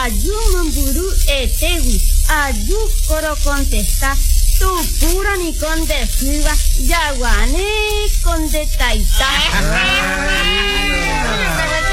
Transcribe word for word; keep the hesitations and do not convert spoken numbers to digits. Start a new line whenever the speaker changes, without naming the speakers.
Ayú mamburu etegui. Ayú coro contesta. Tu pura ni con de fuga. Yaguane con de taita.